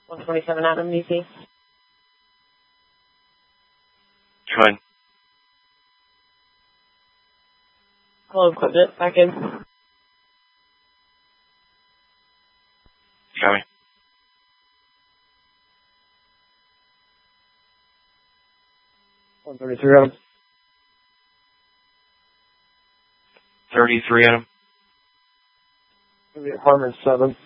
127 Adam, DC. Come in. Hello, equipment, back in. Copy. Adam. 33 Adam. Apartment 7.